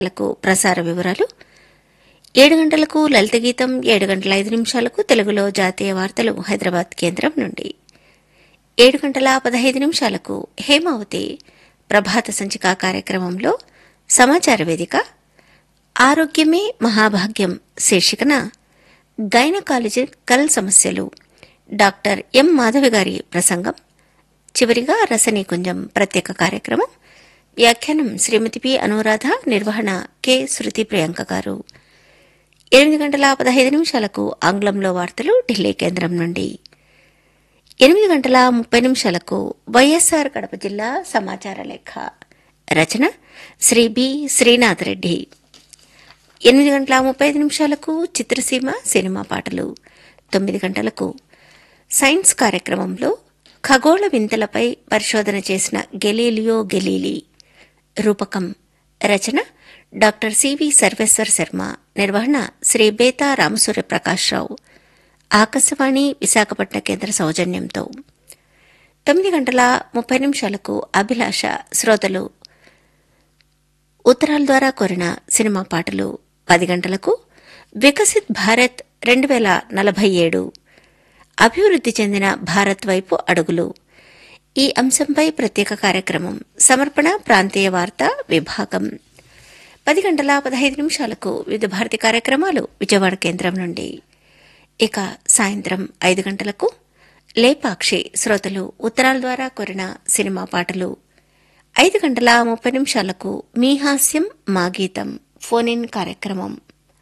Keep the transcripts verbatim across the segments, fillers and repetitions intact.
గంటలకు ప్రసార వివరాలు, ఏడు గంటలకు లలిత గీతం, ఏడు గంటల ఐదు నిమిషాలకు తెలుగులో జాతీయ వార్తలు హైదరాబాద్ కేంద్రం నుండి, ఏడు గంటల పదహైదు నిమిషాలకు హేమావతి ప్రభాత సంచిక కార్యక్రమంలో సమాచార వేదిక ఆరోగ్యమే మహాభాగ్యం శీర్షికన గైనకాలజికల్ సమస్యలు డాక్టర్ ఎం మాధవి గారి ప్రసంగం, చివరిగా రసనీకుంజం ప్రత్యేక కార్యక్రమం. వ్యాఖ్యానం శ్రీమతి పి అనురాధ, నిర్వహణ కె శృతి ప్రియాంక గారు. ఎనిమిది గంటల పదహైదు నిమిషాలకు ఆంగ్లంలో వార్తలు ఢిల్లీ కేంద్రం నుండి, ఎనిమిది గంటల ముప్పై నిమిషాలకు వైఎస్సార్ కడప జిల్లా సమాచార లేఖ, రచన శ్రీ బి శ్రీనాథ్ రెడ్డి. ఎనిమిది గంటల ముప్పై ఐదు నిమిషాలకు చిత్రసీమ సినిమా పాటలు. తొమ్మిది గంటలకు సైన్స్ కార్యక్రమంలో ఖగోళ వింతలపై పరిశోధన చేసిన గెలీలియో గెలీలీ, రూపకం, రచన డాక్టర్ సివి సర్వేశ్వర్ శర్మ, నిర్వహణ శ్రీ బేతా రామసూర్య ప్రకాశ్రావు. ఆకాశవాణి విశాఖపట్నం కేంద్ర సౌజన్యంతో. తొమ్మిది గంటల ముప్పై నిమిషాలకు అభిలాష శ్రోతలు ఉత్తరాల ద్వారా కోరిన సినిమా పాటలు. పది గంటలకు వికసిత్ భారత్ రెండు వేల నలభై ఏడు అభివృద్ది చెందిన భారత్ వైపు అడుగులు, ఈ అంశంపై ప్రత్యేక కార్యక్రమం. సమర్పణ ప్రాంతీయ వార్తా విభాగం. పది గంటల పదహైదు నిమిషాలకు వివిధ భారతి కార్యక్రమాలు విజయవాడ కేంద్రం నుండి. ఇక సాయంత్రం ఐదు గంటలకు లేపాక్షి శ్రోతలు ఉత్తరాల ద్వారా కోరిన సినిమా పాటలు. ఐదు గంటల ముప్పై నిమిషాలకు మీ హాస్యం మా గీతం ఫోన్ ఇన్ కార్యక్రమం.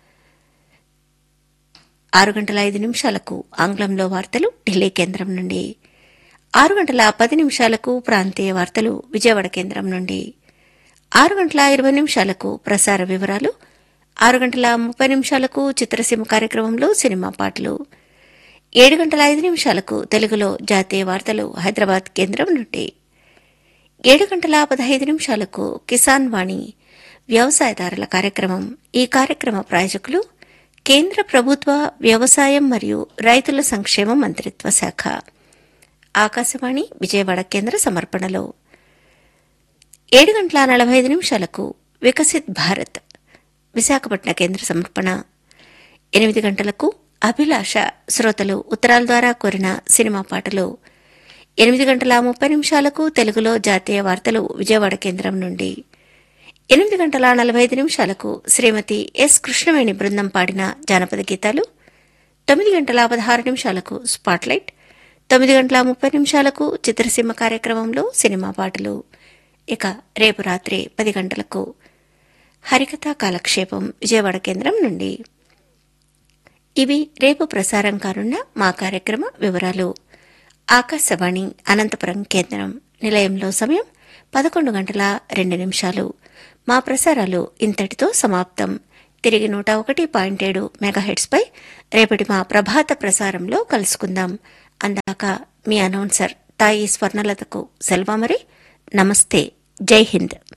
ఆరు గంటల ఐదు నిమిషాలకు ఆంగ్లంలో వార్తలు ఢిల్లీ కేంద్రం నుండి. ఆరు గంటల పది నిమిషాలకు ప్రాంతీయ వార్తలు విజయవాడ కేంద్రం నుండి. ఆరు గంటల ఇరవై నిమిషాలకు ప్రసార వివరాలు. ఆరు గంటల ముప్పై నిమిషాలకు చిత్రసీమ కార్యక్రమంలో సినిమా పాటలు. ఏడు గంటల ఐదు నిమిషాలకు తెలుగులో జాతీయ వార్తలు హైదరాబాద్ కేంద్రం నుండి. ఏడు గంటల పదహైదు నిమిషాలకు కిసాన్ వాణి వ్యవసాయదారుల కార్యక్రమం. ఈ కార్యక్రమ ప్రాయోజకులు కేంద్ర ప్రభుత్వ వ్యవసాయం మరియు రైతుల సంక్షేమ మంత్రిత్వ శాఖ. ఆకాశవాణి విజయవాడ కేంద్ర సమర్పణలో. ఏడు గంటల నలభై ఐదు నిమిషాలకు వికసిత్ భారత్ విశాఖపట్నం కేంద్ర సమర్పణ. ఎనిమిది గంటలకు అభిలాష శ్రోతలు ఉత్తరాల ద్వారా కోరిన సినిమా పాటలు. ఎనిమిది గంటల ముప్పై నిమిషాలకు తెలుగులో జాతీయ వార్తలు విజయవాడ కేంద్రం నుండి. ఎనిమిది గంటల నలభై ఐదు నిమిషాలకు శ్రీమతి ఎస్ కృష్ణవేణి బృందం పాడిన జానపద గీతాలు. తొమ్మిది గంటల పదహారు నిమిషాలకు స్పాట్లైట్. తొమ్మిది గంటల ముప్పై నిమిషాలకు చిత్రసీమ కార్యక్రమంలో సినిమా పాటలు. ఇక రేపు రాత్రి పది గంటలకు హరికథా కాలక్షేపం విజయవాడ కేంద్రం నుండి. ఇవి రేపు ప్రసారం కానున్న మా కార్యక్రమ వివరాలు. ఆకాశవాణి అనంతపురం కేంద్రం నిలయంలో సమయం పదకొండు గంటల రెండు నిమిషాలు. మా ప్రసారాలు ఇంతటితో సమాప్తం. తిరిగి నూట ఒకటి పాయింట్ ఏడు మెగాహెట్స్ పై రేపటి మా ప్రభాత ప్రసారంలో కలుసుకుందాం. అందాక మీ అనౌన్సర్ తాయి స్వర్ణలతకు సెలవు. మరి నమస్తే, జై హింద్.